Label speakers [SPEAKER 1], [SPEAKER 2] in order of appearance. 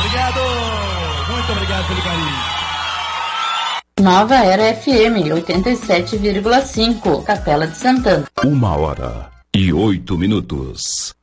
[SPEAKER 1] Obrigado. Muito obrigado pelo carinho.
[SPEAKER 2] Nova Era FM 87,5, Capela de Santana.
[SPEAKER 3] 1h08.